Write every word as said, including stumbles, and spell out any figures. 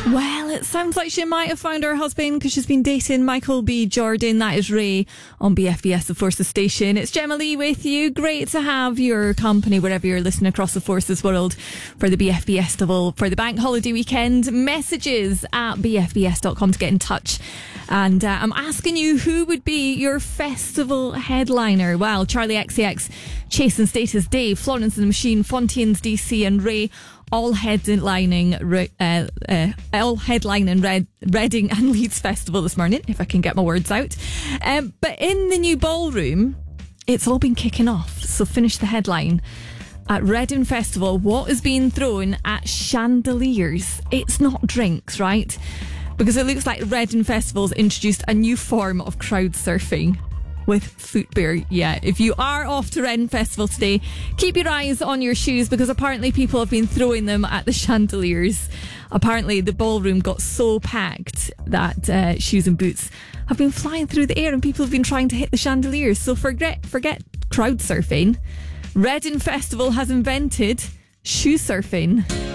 Well, it sounds like she might have found her husband because she's been dating Michael B. Jordan. That is Ray on B F B S, the Forces station. It's Gemma Lee with you. Great to have your company wherever you're listening across the Forces world for the B F B S Festival for the bank holiday weekend. Messages at b f b s dot com to get in touch. And uh, I'm asking you, who would be your festival headliner? Well, Charlie X C X, Chase and Status, Dave, Florence and the Machine, Fontaines D C and Ray, all headlining uh, uh, all headlining Red, Reading and Leeds Festival this morning, if I can get my words out. Um, but in the new ballroom, it's all been kicking off. So finish the headline. At Reading Festival, what is being thrown at chandeliers? It's not drinks, right? Because it looks like Reading Festival's introduced a new form of crowd surfing with foot beer. Yeah, if you are off to Reading Festival today, keep your eyes on your shoes because apparently people have been throwing them at the chandeliers. Apparently the ballroom got so packed that uh, shoes and boots have been flying through the air and people have been trying to hit the chandeliers. So forget forget crowd surfing. Reading Festival has invented shoe surfing.